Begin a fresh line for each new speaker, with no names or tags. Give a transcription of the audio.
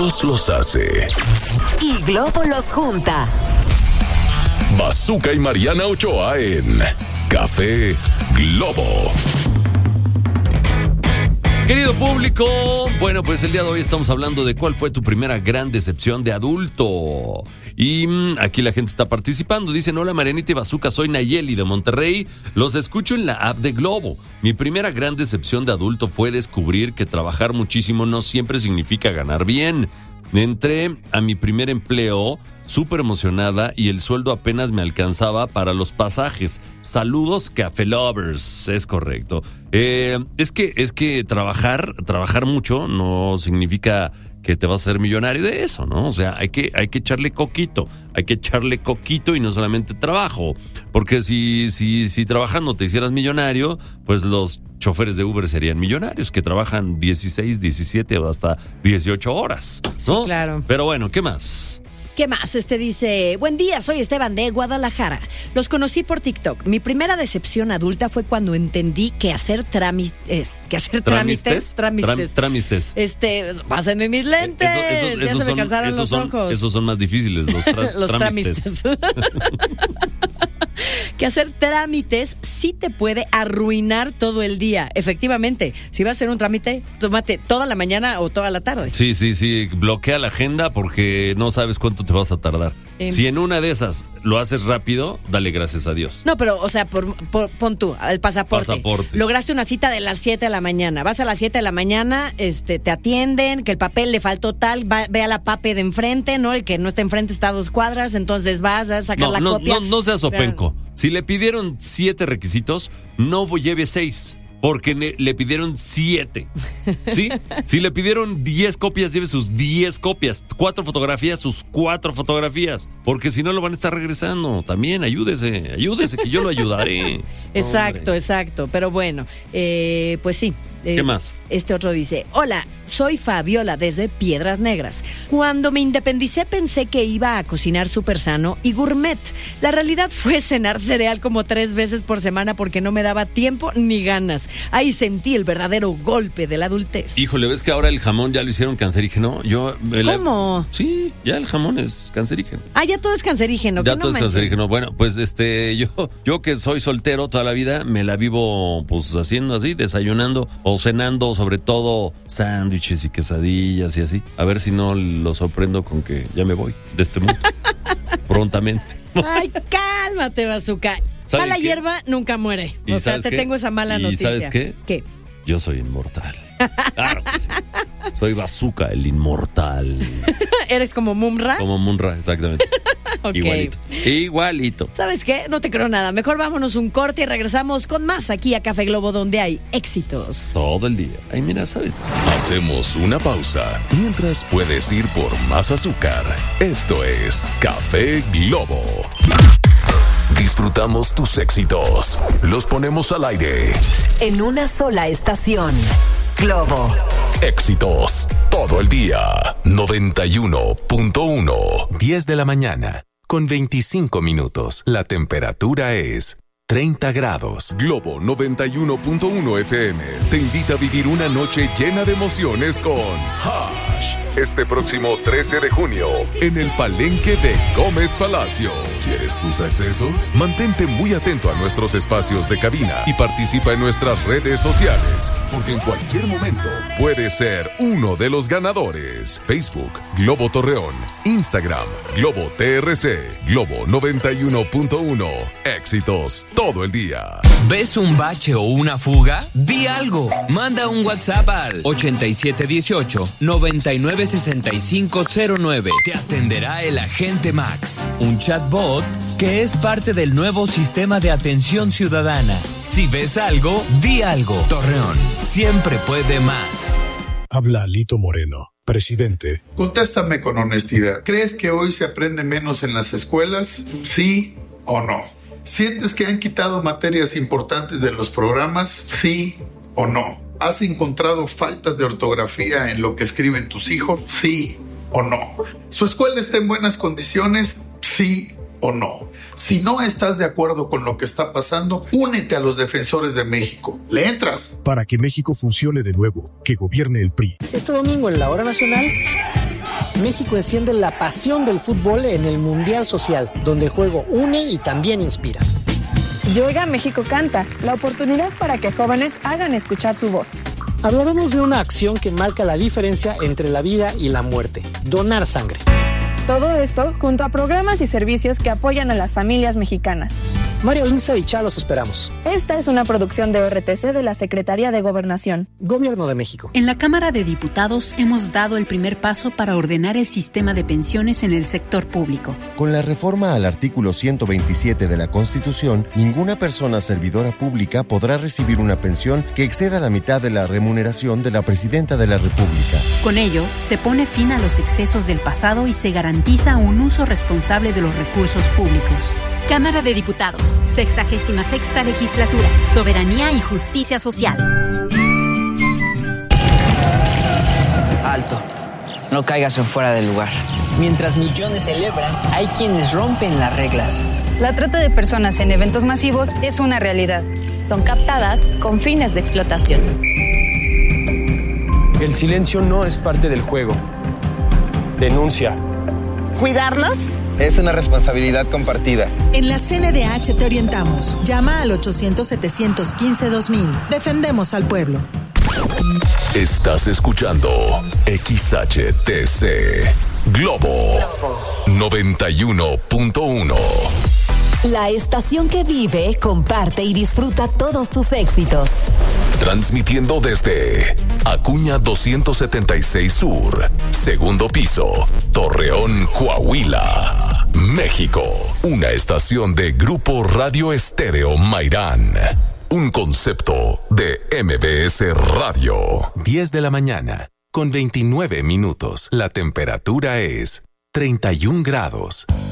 Dios los hace
y Globo los junta.
Bazooka y Mariana Ochoa en Café Globo.
Querido público, bueno, pues el día de hoy estamos hablando de cuál fue tu primera gran decepción de adulto. Y aquí la gente está participando. Dicen, hola Marianita y Bazooka, soy Nayeli de Monterrey. Los escucho en la app de Globo. Mi primera gran decepción de adulto fue descubrir que trabajar muchísimo no siempre significa ganar bien. Entré a mi primer empleo súper emocionada y el sueldo apenas me alcanzaba para los pasajes. Saludos, Café Lovers. Es correcto. Es que trabajar mucho no significa que te vas a ser millonario de eso, ¿no? O sea, hay que echarle coquito y no solamente trabajo, porque si trabajando te hicieras millonario, pues los choferes de Uber serían millonarios, que trabajan 16, 17 o hasta 18 horas, ¿no?
Sí, claro.
Pero bueno, ¿qué más?
¿Qué más? Dice, buen día, soy Esteban de Guadalajara. Los conocí por TikTok. Mi primera decepción adulta fue cuando entendí que hacer trámites. Pásenme mis lentes. Ya se me cansaron los ojos.
Esos son más difíciles, los trámites.
Que hacer trámites sí te puede arruinar todo el día. Efectivamente, si vas a hacer un trámite, tómate toda la mañana o toda la tarde.
Sí, bloquea la agenda porque no sabes cuánto te vas a tardar. Si en una de esas lo haces rápido, dale gracias a Dios.
No, pero, o sea, pon tú, el pasaporte. Lograste una cita de las 7 de la mañana. Vas a las 7 de la mañana, te atienden, que el papel le faltó tal, ve a la pape de enfrente, ¿no? El que no está enfrente está a 2 cuadras, entonces vas a sacar la copia.
No seas openco. Si le pidieron 7 requisitos, no lleve 6. Porque le pidieron 7. ¿Sí? Si le pidieron 10 copias, lleve sus 10 copias. 4 fotografías, sus 4 fotografías. Porque si no lo van a estar regresando. También ayúdese, que yo lo ayudaré.
Exacto. Pero bueno, pues sí.
¿Qué más?
Este otro dice, hola, soy Fabiola desde Piedras Negras. Cuando me independicé pensé que iba a cocinar súper sano y gourmet. La realidad fue cenar cereal como 3 veces por semana porque no me daba tiempo ni ganas. Ahí sentí el verdadero golpe de la adultez.
Híjole, ¿ves que ahora el jamón ya lo hicieron cancerígeno?
¿Cómo?
Sí, ya el jamón es cancerígeno.
Ya todo es cancerígeno.
Ya todo es cancerígeno. Bueno, pues yo que soy soltero toda la vida, me la vivo pues haciendo así, desayunando o cenando, sobre todo sándwiches y quesadillas y así. A ver si no lo sorprendo con que ya me voy de este mundo prontamente.
Ay, cálmate, Bazooka. Mala hierba nunca muere. O sea, te tengo esa mala noticia.
¿Y sabes qué?
¿Qué?
Yo soy inmortal. Claro que sí. Soy Bazooka, el inmortal.
¿Eres como Mumra?
Como Mumra, exactamente.
Okay.
Igualito.
¿Sabes qué? No te creo nada. Mejor vámonos un corte y regresamos con más aquí a Café Globo, donde hay éxitos
todo el día. Ay, mira, ¿sabes qué?
Hacemos una pausa mientras puedes ir por más azúcar. Esto es Café Globo. Disfrutamos tus éxitos. Los ponemos al aire.
En una sola estación. Globo.
Éxitos todo el día. 91.1. 10 de la mañana. Con 25 minutos. La temperatura es 30 grados. Globo 91.1 FM te invita a vivir una noche llena de emociones con Hash. Este próximo 13 de junio en el Palenque de Gómez Palacio. ¿Quieres tus accesos? Mantente muy atento a nuestros espacios de cabina y participa en nuestras redes sociales, porque en cualquier momento puedes ser uno de los ganadores. Facebook, Globo Torreón. Instagram, Globo TRC. Globo 91.1. Éxitos todo el día.
¿Ves un bache o una fuga? Di algo. Manda un WhatsApp al 8718-996509. Te atenderá el agente Max, un chatbot que es parte del nuevo sistema de atención ciudadana. Si ves algo, di algo. Torreón siempre puede más.
Habla Alito Moreno, presidente.
Contéstame con honestidad. ¿Crees que hoy se aprende menos en las escuelas? ¿Sí o no? ¿Sientes que han quitado materias importantes de los programas? ¿Sí o no? ¿Has encontrado faltas de ortografía en lo que escriben tus hijos? ¿Sí o no? ¿Su escuela está en buenas condiciones? ¿Sí o no? Si no estás de acuerdo con lo que está pasando, únete a los defensores de México. ¿Le entras?
Para que México funcione de nuevo, que gobierne el PRI.
Este domingo en la Hora Nacional, México enciende la pasión del fútbol en el Mundial Social, donde el juego une y también inspira.
Yoiga México Canta, la oportunidad para que jóvenes hagan escuchar su voz.
Hablaremos de una acción que marca la diferencia entre la vida y la muerte: donar sangre.
Todo esto junto a programas y servicios que apoyan a las familias mexicanas.
Mario Inza y Chá los esperamos.
Esta es una producción de RTC de la Secretaría de Gobernación.
Gobierno de México.
En la Cámara de Diputados hemos dado el primer paso para ordenar el sistema de pensiones en el sector público.
Con la reforma al artículo 127 de la Constitución, ninguna persona servidora pública podrá recibir una pensión que exceda la mitad de la remuneración de la Presidenta de la República.
Con ello, se pone fin a los excesos del pasado y se garantiza un uso responsable de los recursos públicos.
Cámara de Diputados, 66ª Legislatura, Soberanía y Justicia Social.
Alto, no caigas en fuera del lugar. Mientras millones celebran, hay quienes rompen las reglas.
La trata de personas en eventos masivos es una realidad.
Son captadas con fines de explotación.
El silencio no es parte del juego. Denuncia.
¿Cuidarnos?
Es una responsabilidad compartida.
En la CNDH te orientamos. Llama al 800-715-2000. Defendemos al pueblo.
Estás escuchando XHTC Globo 91.1.
La estación que vive, comparte y disfruta todos tus éxitos.
Transmitiendo desde Acuña 276 Sur, segundo piso, Torreón, Coahuila, México. Una estación de Grupo Radio Estéreo Mairán. Un concepto de MBS Radio. 10 de la mañana, con 29 minutos. La temperatura es 31 grados.